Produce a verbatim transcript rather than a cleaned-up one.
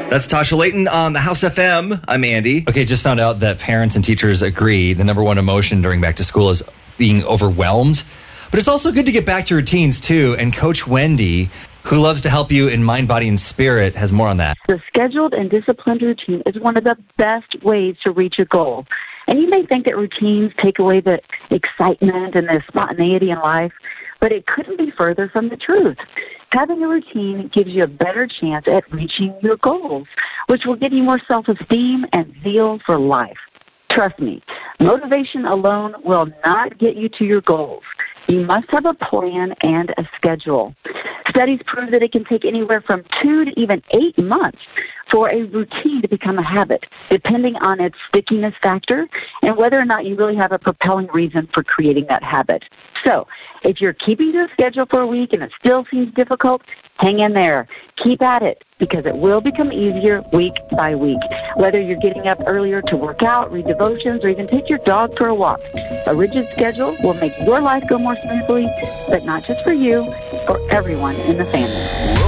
That's Tasha Layton on the House F M. I'm Andy. Okay, just found out that parents and teachers agree the number one emotion during back to school is being overwhelmed. But it's also good to get back to routines, too. And Coach Wendy, who loves to help you in mind, body, and spirit, has more on that. The scheduled and disciplined routine is one of the best ways to reach a goal. And you may think that routines take away the excitement and the spontaneity in life, but it couldn't be further from the truth. Having a routine gives you a better chance at reaching your goals, which will give you more self-esteem and zeal for life. Trust me, motivation alone will not get you to your goals. You must have a plan and a schedule. Studies prove that it can take anywhere from two to even eight months for a routine to become a habit, depending on its stickiness factor and whether or not you really have a propelling reason for creating that habit. So, if you're keeping to a schedule for a week and it still seems difficult, hang in there. Keep at it, because it will become easier week by week. Whether you're getting up earlier to work out, read devotions, or even take your dog for a walk, a rigid schedule will make your life go more smoothly, but not just for you, for everyone in the family.